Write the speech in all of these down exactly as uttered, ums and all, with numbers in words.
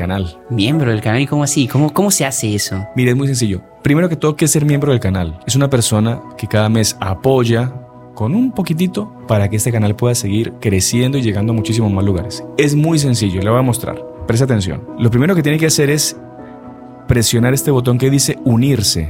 canal. Miembro del canal, ¿y cómo así? ¿Cómo, cómo se hace eso? Mire, es muy sencillo. Primero que todo, ¿qué es ser miembro del canal? Es una persona que cada mes apoya con un poquitito para que este canal pueda seguir creciendo y llegando a muchísimos más lugares. Es muy sencillo, le voy a mostrar. Presta atención. Lo primero que tiene que hacer es presionar este botón que dice unirse.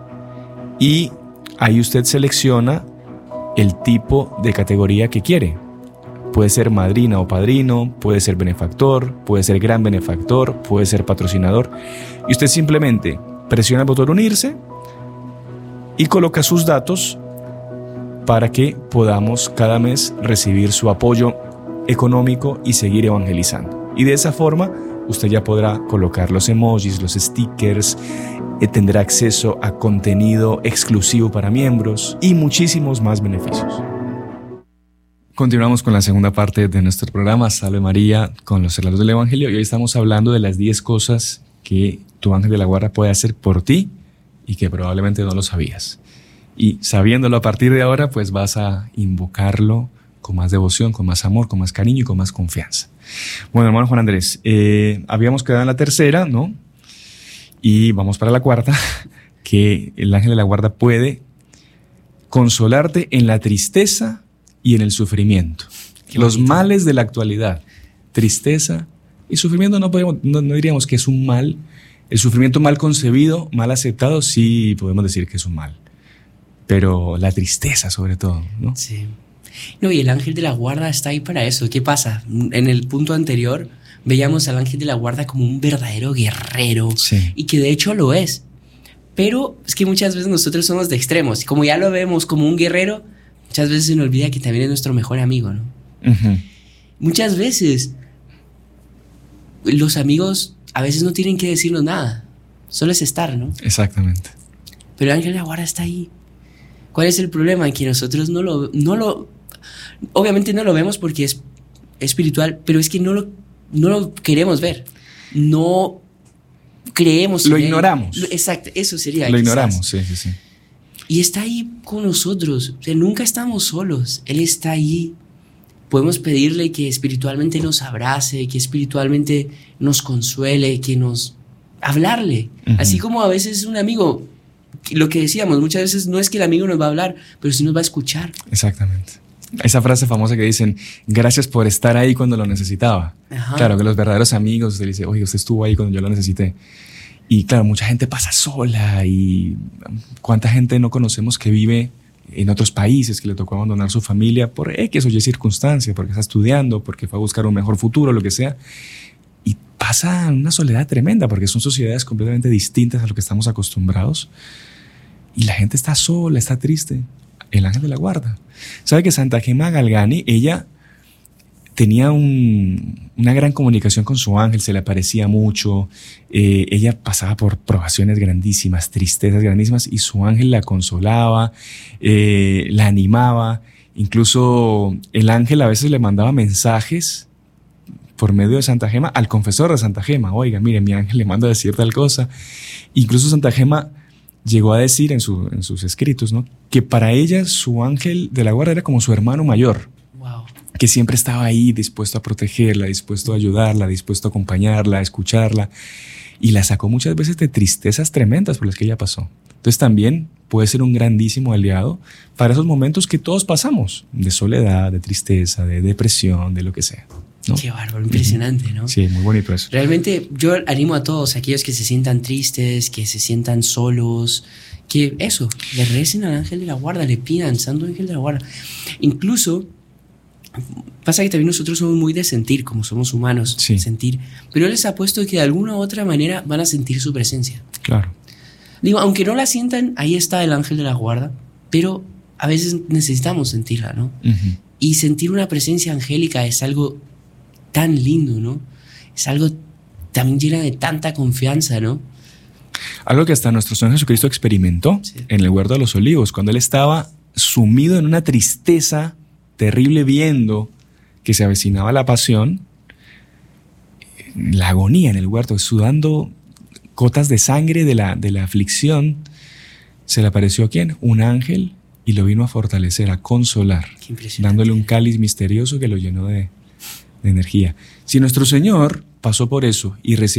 Y ahí usted selecciona el tipo de categoría que quiere. Puede ser madrina o padrino, puede ser benefactor, puede ser gran benefactor, puede ser patrocinador. Y usted simplemente presiona el botón unirse y coloca sus datos para que podamos cada mes recibir su apoyo económico y seguir evangelizando. Y de esa forma usted ya podrá colocar los emojis, los stickers, eh, tendrá acceso a contenido exclusivo para miembros y muchísimos más beneficios. Continuamos con la segunda parte de nuestro programa, Salve María, con los hermanos del Evangelio. Y hoy estamos hablando de las diez cosas que tu ángel de la guarda puede hacer por ti y que probablemente no lo sabías. Y sabiéndolo a partir de ahora, pues vas a invocarlo con más devoción, con más amor, con más cariño y con más confianza. Bueno, hermano Juan Andrés, eh, habíamos quedado en la tercera, ¿no? Y vamos para la cuarta, que el ángel de la guarda puede consolarte en la tristeza y en el sufrimiento. Qué Los bonito. Males de la actualidad, tristeza y sufrimiento, no, podemos, no, no diríamos que es un mal. El sufrimiento mal concebido, mal aceptado, sí podemos decir que es un mal. Pero la tristeza sobre todo, ¿no? Sí. No, y el ángel de la guarda está ahí para eso. ¿Qué pasa? En el punto anterior veíamos al ángel de la guarda como un verdadero guerrero, sí, y que de hecho lo es. Pero es que muchas veces nosotros somos de extremos. Y como ya lo vemos como un guerrero, muchas veces se nos olvida que también es nuestro mejor amigo, ¿no? Uh-huh. Muchas veces los amigos a veces no tienen que decirnos nada. Solo es estar, ¿no? Exactamente. Pero el ángel de la guarda está ahí. ¿Cuál es el problema? En que nosotros no lo, no lo... Obviamente no lo vemos porque es espiritual, pero es que no lo, no lo queremos ver. No creemos Lo en ignoramos. Él. Exacto, eso sería. Lo quizás. ignoramos, sí, sí, sí. Y está ahí con nosotros. O sea, nunca estamos solos. Él está ahí. Podemos pedirle que espiritualmente nos abrace, que espiritualmente nos consuele, que nos... Hablarle. Uh-huh. Así como a veces un amigo... Lo que decíamos, muchas veces no es que el amigo nos va a hablar, pero sí nos va a escuchar. Exactamente. Esa frase famosa que dicen, gracias por estar ahí cuando lo necesitaba. Ajá. Claro, que los verdaderos amigos te dicen, oye, usted estuvo ahí cuando yo lo necesité. Y claro, mucha gente pasa sola y cuánta gente no conocemos que vive en otros países, que le tocó abandonar su familia por X o Y circunstancia, porque está estudiando, porque fue a buscar un mejor futuro, lo que sea. Y pasa una soledad tremenda porque son sociedades completamente distintas a lo que estamos acostumbrados. Y la gente está sola, está triste. El ángel de la guarda. ¿Sabe que Santa Gema Galgani, ella tenía un, una gran comunicación con su ángel, se le aparecía mucho, eh, ella pasaba por probaciones grandísimas, tristezas grandísimas, y su ángel la consolaba, eh, la animaba. Incluso el ángel a veces le mandaba mensajes por medio de Santa Gema al confesor de Santa Gema. Oiga, mire, mi ángel le manda a decir tal cosa. Incluso Santa Gema llegó a decir en, su, en sus escritos, ¿no?, que para ella su ángel de la guarda era como su hermano mayor. Wow. Que siempre estaba ahí dispuesto a protegerla, dispuesto a ayudarla, dispuesto a acompañarla, a escucharla. Y la sacó muchas veces de tristezas tremendas por las que ella pasó. Entonces también puede ser un grandísimo aliado para esos momentos que todos pasamos, de soledad, de tristeza, de depresión, de lo que sea, ¿no? Qué bárbaro, impresionante, ¿no? Sí, muy bonito eso. Realmente yo animo a todos aquellos que se sientan tristes, que se sientan solos, que eso, le recen al ángel de la guarda, le pidan, santo ángel de la guarda. Incluso pasa que también nosotros somos muy de sentir, como somos humanos, sí, sentir, pero él les ha puesto que de alguna u otra manera van a sentir su presencia. Claro. Digo, aunque no la sientan, ahí está el ángel de la guarda, pero a veces necesitamos sentirla, ¿no? Uh-huh. Y sentir una presencia angélica es algo tan lindo, ¿no? Es algo también llena de tanta confianza, ¿no? Algo que hasta nuestro Señor Jesucristo experimentó, sí, en el huerto de los olivos, cuando él estaba sumido en una tristeza terrible viendo que se avecinaba la pasión, la agonía en el huerto, sudando gotas de sangre de la, de la aflicción, se le apareció ¿a quién? Un ángel, y lo vino a fortalecer, a consolar, dándole un cáliz misterioso que lo llenó de, de energía. Si nuestro Señor pasó por eso y recibió